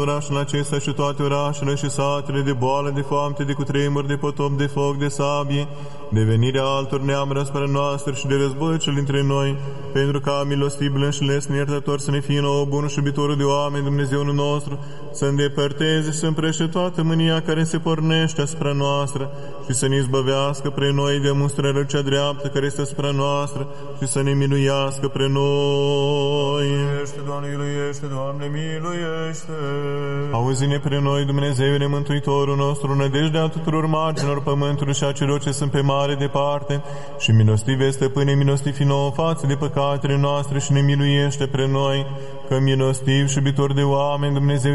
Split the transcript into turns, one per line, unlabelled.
Orașul acesta și toate orașele și satele de boală, de foamete, de cutremur, de potop, de foc, de sabie, de venirea altor neamuri asupra noastră și de război cel dintre noi, pentru ca milostibil și lesne iertător să ne fie nouă bunul și iubitorul de oameni, Dumnezeul nostru, să îndepărteze și să împrește toată mânia care se pornește asupra noastră și să ne izbăvească pre noi de mustrarea cea dreaptă care este asupra noastră și să ne miluiască pre noi.
Doamne, miluiește, Doamne, miluiește!
Auzi-ne pre noi, Dumnezeule Mântuitorul nostru, nădejdea tuturor marginilor pământului și a celor ce sunt pe mare departe, și milostive stăpâne, milostivi nouă față de păcatele noastre și ne miluiește pre noi, că milostiv și iubitor de oameni, Dumnezeu